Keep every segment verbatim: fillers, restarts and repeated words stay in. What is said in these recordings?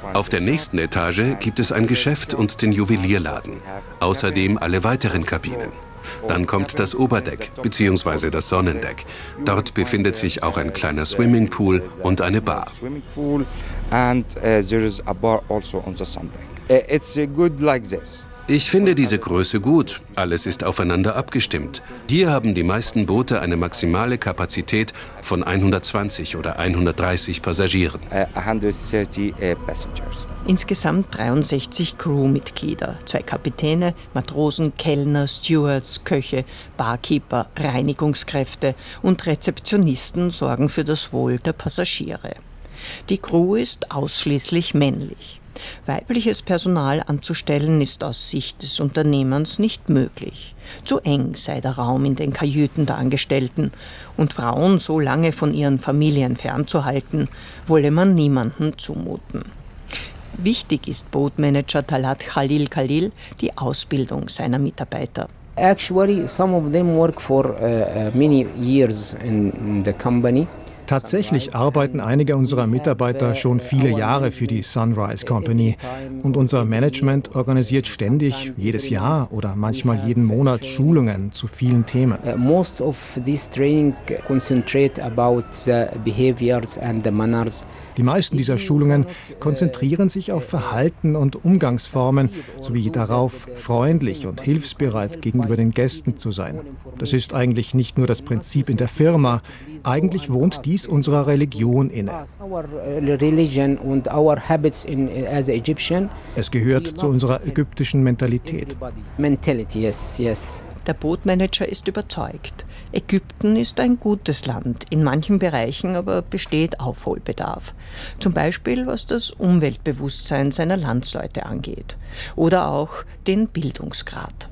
Auf der nächsten Etage gibt es ein Geschäft und den Juwelierladen. Außerdem alle weiteren Kabinen. Dann kommt das Oberdeck bzw. das Sonnendeck. Dort befindet sich auch ein kleiner Swimmingpool und eine Bar. Ich finde diese Größe gut. Alles ist aufeinander abgestimmt. Hier haben die meisten Boote eine maximale Kapazität von hundertzwanzig oder hundertdreißig Passagieren. Insgesamt dreiundsechzig Crewmitglieder, zwei Kapitäne, Matrosen, Kellner, Stewards, Köche, Barkeeper, Reinigungskräfte und Rezeptionisten sorgen für das Wohl der Passagiere. Die Crew ist ausschließlich männlich. Weibliches Personal anzustellen ist aus Sicht des Unternehmens nicht möglich. Zu eng sei der Raum in den Kajüten der Angestellten und Frauen so lange von ihren Familien fernzuhalten, wolle man niemandem zumuten. Wichtig ist Boatmanager Talat Khalil Khalil die Ausbildung seiner Mitarbeiter. Actually, some of them work for uh, many years in the company. Tatsächlich arbeiten einige unserer Mitarbeiter schon viele Jahre für die Sunrise Company und unser Management organisiert ständig, jedes Jahr oder manchmal jeden Monat Schulungen zu vielen Themen. Most of this training concentrate about the behaviors and the manners. Die meisten dieser Schulungen konzentrieren sich auf Verhalten und Umgangsformen sowie darauf, freundlich und hilfsbereit gegenüber den Gästen zu sein. Das ist eigentlich nicht nur das Prinzip in der Firma, eigentlich wohnt dies unserer Religion inne. Es gehört zu unserer ägyptischen Mentalität. Der Boatmanager ist überzeugt. Ägypten ist ein gutes Land, in manchen Bereichen aber besteht Aufholbedarf. Zum Beispiel was das Umweltbewusstsein seiner Landsleute angeht. Oder auch den Bildungsgrad.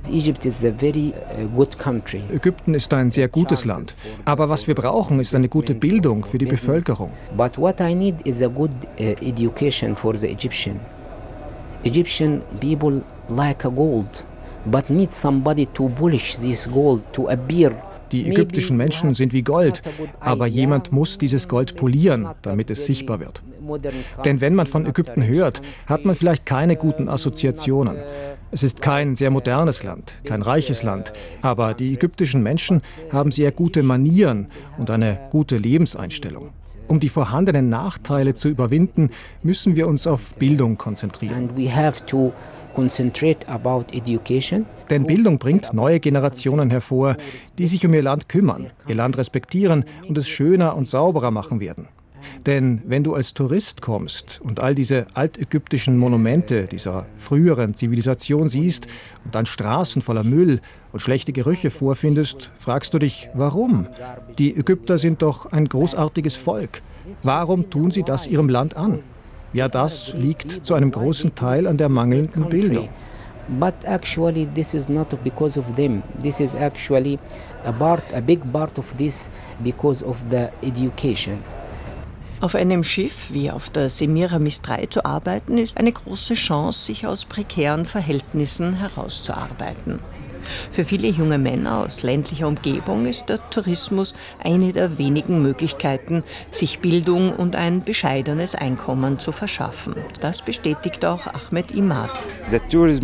Ägypten ist ein sehr gutes Land. Aber was wir brauchen, ist eine gute Bildung für die Bevölkerung. But what I need is a good education for the Egyptian. Egyptian people like a gold. But need somebody to polish this gold to appear. Die ägyptischen Menschen sind wie Gold, aber jemand muss dieses Gold polieren, damit es sichtbar wird. Denn wenn man von Ägypten hört, hat man vielleicht keine guten Assoziationen. Es ist kein sehr modernes Land, kein reiches Land, aber die ägyptischen Menschen haben sehr gute Manieren und eine gute Lebenseinstellung. Um die vorhandenen Nachteile zu überwinden, müssen wir uns auf Bildung konzentrieren. Concentrate about education. Denn Bildung bringt neue Generationen hervor, die sich um ihr Land kümmern, ihr Land respektieren und es schöner und sauberer machen werden. Denn wenn du als Tourist kommst und all diese altägyptischen Monumente dieser früheren Zivilisation siehst und dann Straßen voller Müll und schlechte Gerüche vorfindest, fragst du dich, warum? Die Ägypter sind doch ein großartiges Volk. Warum tun sie das ihrem Land an? Ja, das liegt zu einem großen Teil an der mangelnden Bildung. But actually this is not because of them. This is actually a part, a big part of this because of the education. Auf einem Schiff wie auf der Semiramis drei zu arbeiten, ist eine große Chance, sich aus prekären Verhältnissen herauszuarbeiten. Für viele junge Männer aus ländlicher Umgebung ist der Tourismus eine der wenigen Möglichkeiten, sich Bildung und ein bescheidenes Einkommen zu verschaffen. Das bestätigt auch Ahmed Imad. Der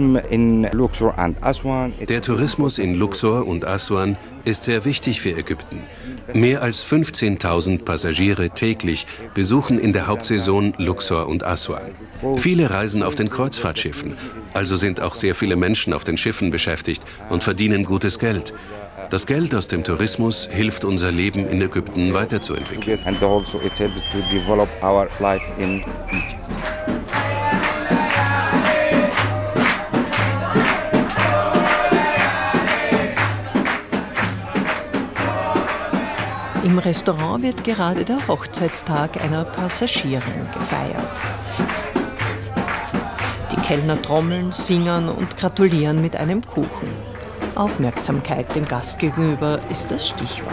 Tourismus in Luxor und Aswan ist sehr wichtig für Ägypten. Mehr als fünfzehntausend Passagiere täglich besuchen in der Hauptsaison Luxor und Aswan. Viele reisen auf den Kreuzfahrtschiffen, also sind auch sehr viele Menschen auf den Schiffen beschäftigt und verdienen gutes Geld. Das Geld aus dem Tourismus hilft, unser Leben in Ägypten weiterzuentwickeln. Im Restaurant wird gerade der Hochzeitstag einer Passagierin gefeiert. Die Kellner trommeln, singen und gratulieren mit einem Kuchen. Aufmerksamkeit dem Gast gegenüber ist das Stichwort.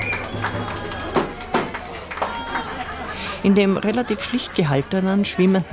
In dem relativ schlicht gehaltenen, schwimmenden